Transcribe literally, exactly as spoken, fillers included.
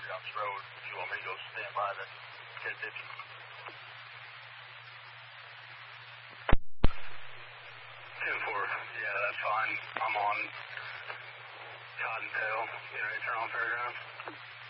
down this road. If you want me to go stand by the ten fifty. ten four, yeah, that's fine. I'm on Cottontail. You know, turn on Fairgrounds.